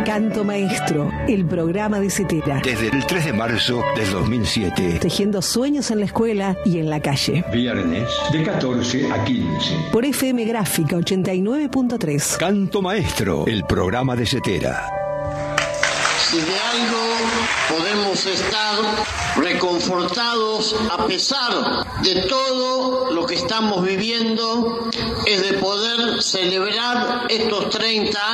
Canto Maestro, el programa de Cetera. Desde el 3 de marzo del 2007. Tejiendo sueños en la escuela y en la calle. Viernes, de 14 a 15. Por FM Gráfica 89.3. Canto Maestro, el programa de Cetera. Si de algo podemos estar reconfortados a pesar de todo lo que estamos viviendo, es de poder celebrar estos 30 años